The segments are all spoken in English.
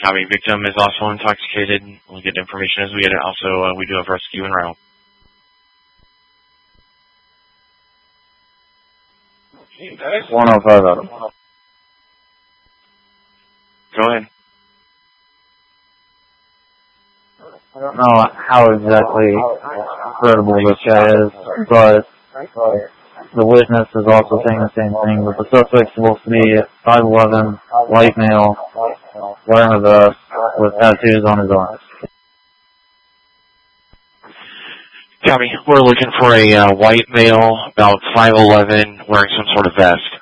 Copy. Victim is also intoxicated. We'll get information as we get it. Also, we do have rescue en route. 105 Adam. Go ahead. I don't know how exactly credible this guy is, but the witness is also saying the same thing, but the suspect's supposed to be 5'11", white male, wearing a vest, with tattoos on his arms. Copy. We're looking for a white male, about 5'11", wearing some sort of vest.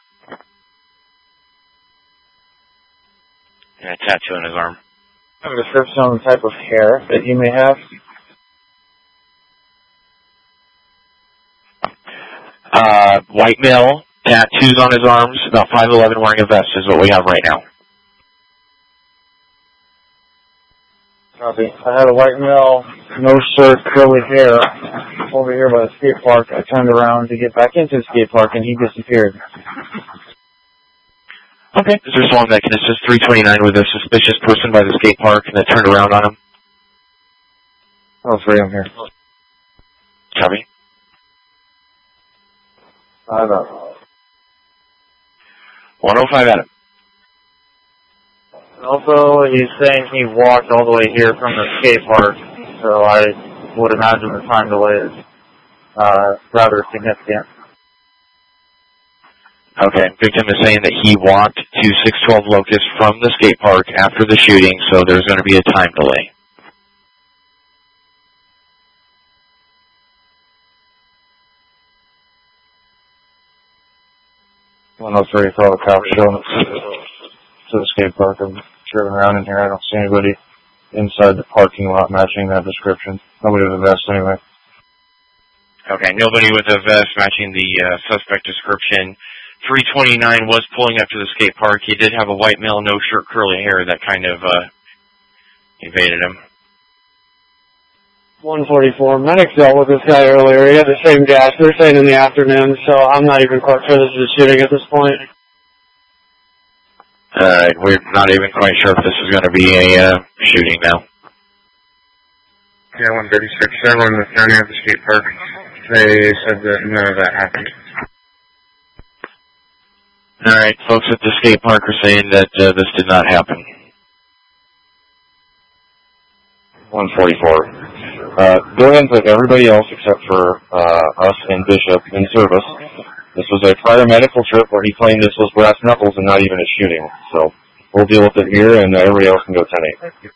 And a tattoo on his arm. Have a description on the type of hair that you may have? White male, tattoos on his arms, about 5'11", wearing a vest is what we have right now. Copy. I had a white male, no shirt, curly hair, over here by the skate park. I turned around to get back into the skate park and he disappeared. Okay. Is there someone that can assist 329 with a suspicious person by the skate park that turned around on him? Oh, sorry, I'm here. Copy. I know. 105 Adam. Also, he's saying he walked all the way here from the skate park, so I would imagine the time delay is rather significant. Okay. Victim is saying that he walked to 612 Locust from the skate park after the shooting, so there's going to be a time delay. When those three saw the cops showing up to the skate park, I'm driven around in here. I don't see anybody inside the parking lot matching that description. Nobody with a vest anyway. Okay, nobody with a vest matching the suspect description. 329 was pulling up to the skate park. He did have a white male, no shirt, curly hair that kind of evaded him. 144. Medics dealt with this guy earlier. He had the same gas. They're saying in the afternoon, so I'm not even quite sure this is a shooting at this point. Alright, we're not even quite sure if this is going to be a shooting now. Yeah, 136. Everyone was down here at the skate park. They said that none of that happened. Alright, folks at the skate park are saying that this did not happen. 144. Billings like everybody else except for us and Bishop in service. This was a prior medical trip where he claimed this was brass knuckles and not even a shooting. So we'll deal with it here and everybody else can go 10-8.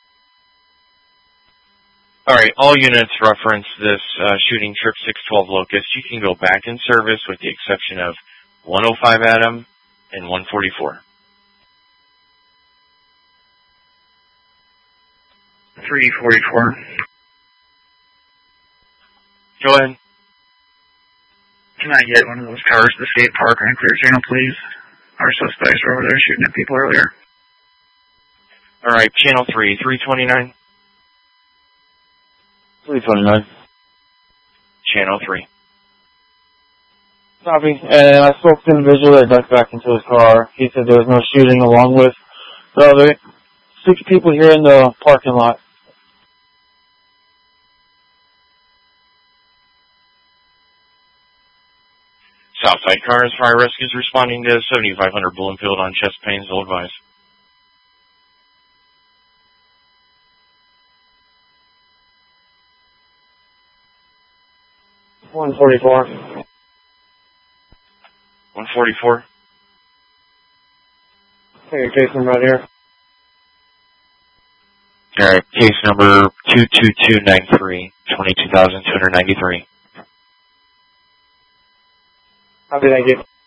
Alright, all units reference this shooting trip 612 Locust. You can go back in service with the exception of 105 Adam and 144. 344. Go ahead. Can I get one of those cars to the skate park and clear channel, please? Our suspects were over there shooting at people earlier. Alright, channel 3, 329. 329. Channel 3. Copy. And I spoke to the individual that ducked back into his car. He said there was no shooting along with the other 6 people here in the parking lot. Southside Cars, Fire Rescue is responding to 7500 Bloomfield on chest pains, will advise. One 44. 144. Take your case number right here. Alright, case number 22293, 22,293. Copy, thank you.